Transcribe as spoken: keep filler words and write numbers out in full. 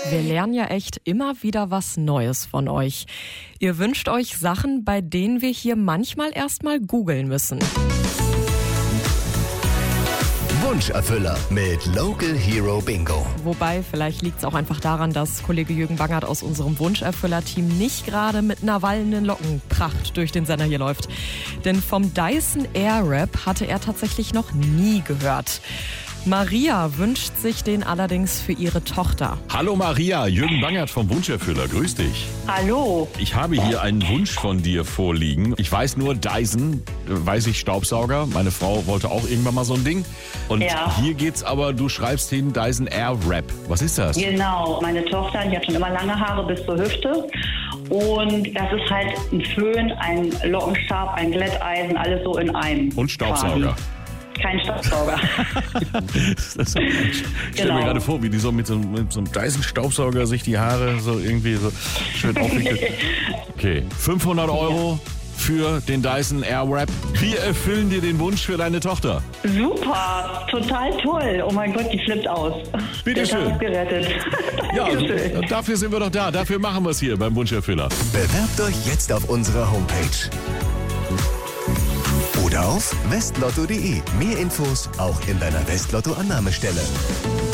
Wir lernen ja echt immer wieder was Neues von euch. Ihr wünscht euch Sachen, bei denen wir hier manchmal erstmal googeln müssen. Wunscherfüller mit Local Hero Bingo. Wobei, vielleicht liegt es auch einfach daran, dass Kollege Jürgen Bangert aus unserem Wunscherfüller-Team nicht gerade mit einer wallenden Lockenpracht durch den Sender hier läuft. Denn vom Dyson Airwrap hatte er tatsächlich noch nie gehört. Maria wünscht sich den allerdings für ihre Tochter. Hallo Maria, Jürgen Bangert vom Wunscherfüller, grüß dich. Hallo. Ich habe hier einen Wunsch von dir vorliegen. Ich weiß nur, Dyson, weiß ich, Staubsauger. Meine Frau wollte auch irgendwann mal so ein Ding. Und Ja. hier geht's aber, du schreibst hin Dyson Airwrap. Was ist das? Genau, meine Tochter, die hat schon immer lange Haare bis zur Hüfte. Und das ist halt ein Föhn, ein Lockenstab, ein Glätteisen, alles so in einem. Und Staubsauger. Quasi. Kein Staubsauger. Das ist so, ich stelle Genau. mir gerade vor, wie die so mit so, mit so einem Dyson-Staubsauger sich die Haare so irgendwie so schön aufwickelt. Okay, fünfhundert Euro für den Dyson Airwrap. Wir erfüllen dir den Wunsch für deine Tochter. Super, total toll. Oh mein Gott, die flippt aus. Bitte Der Tag schön. ist gerettet. Ja, Dankeschön. also, dafür sind wir doch da. Dafür machen wir es hier beim Wunscherfüller. Bewerbt euch jetzt auf unserer Homepage. Oder auf westlotto punkt de. Mehr Infos auch in deiner Westlotto-Annahmestelle.